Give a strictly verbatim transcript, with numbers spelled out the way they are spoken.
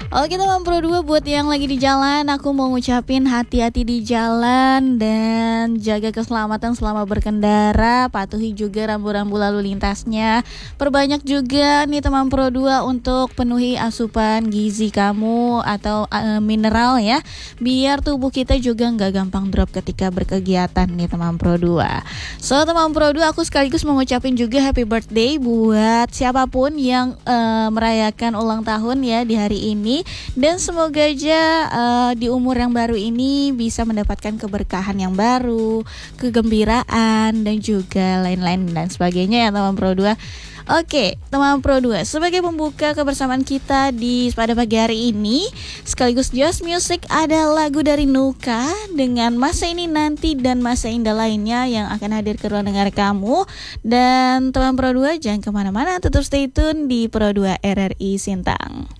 Oke teman Pro dua, buat yang lagi di jalan, aku mau ngucapin hati-hati di jalan dan jaga keselamatan selama berkendara. Patuhi juga rambu-rambu lalu lintasnya. Perbanyak juga nih teman Pro dua untuk penuhi asupan gizi kamu atau uh, mineral ya, biar tubuh kita juga nggak gampang drop ketika berkegiatan nih teman Pro dua. So teman Pro dua, aku sekaligus mau ngucapin juga happy birthday buat siapapun yang uh, merayakan ulang tahun ya di hari ini. Dan semoga aja uh, di umur yang baru ini bisa mendapatkan keberkahan yang baru, kegembiraan dan juga lain-lain dan sebagainya ya teman Pro dua. Oke, teman Pro dua, sebagai pembuka kebersamaan kita di pada pagi hari ini, sekaligus Just Music ada lagu dari Nuka dengan Masa Ini Nanti dan Masa Indah lainnya yang akan hadir ke ruang dengar kamu. Dan teman Pro dua jangan kemana-mana, tetap stay tune di Pro dua R R I Sintang.